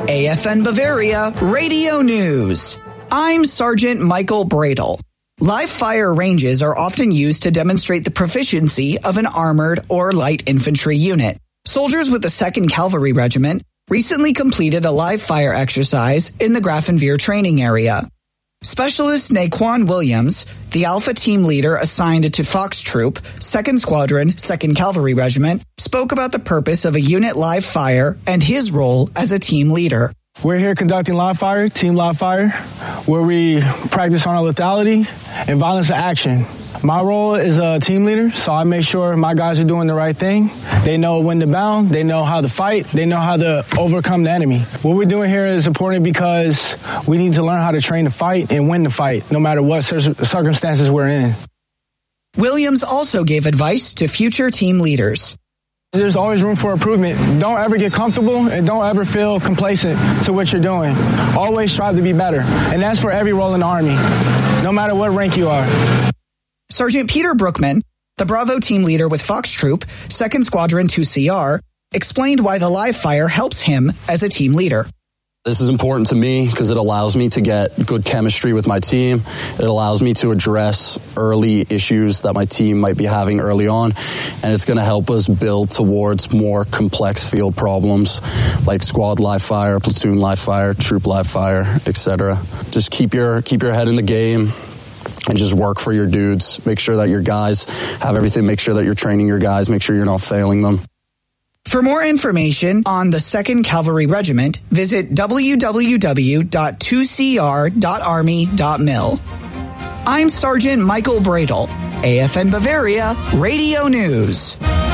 AFN Bavaria Radio News. I'm Sergeant Michael Bradle. Live fire ranges are often used to demonstrate the proficiency of an armored or light infantry unit. Soldiers with the 2nd Cavalry Regiment recently completed a live fire exercise in the Grafenwehr training area. Specialist Naquan Williams, the Alpha team leader assigned to Fox Troop, 2nd Squadron, 2nd Cavalry Regiment, spoke about the purpose of a unit live fire and his role as a team leader. We're here conducting live fire, team live fire, where we practice on our lethality and violence of action. My role is a team leader, so I make sure my guys are doing the right thing. They know when to bound, they know how to fight, they know how to overcome the enemy. What we're doing here is important because we need to learn how to train to fight and win the fight, no matter what circumstances we're in. Williams also gave advice to future team leaders. There's always room for improvement. Don't ever get comfortable and don't ever feel complacent to what you're doing. Always strive to be better. And that's for every role in the Army, no matter what rank you are. Sergeant Peter Brookman, the Bravo team leader with Fox Troop, 2nd Squadron 2CR, explained why the live fire helps him as a team leader. This is important to me because it allows me to get good chemistry with my team. It allows me to address early issues that my team might be having early on. And it's going to help us build towards more complex field problems like squad live fire, platoon live fire, troop live fire, etc. Just keep your head in the game and just work for your dudes. Make sure that your guys have everything. Make sure that you're training your guys. Make sure you're not failing them. For more information on the 2nd Cavalry Regiment, visit www.2cr.army.mil. I'm Sergeant Michael Bradle, AFN Bavaria Radio News.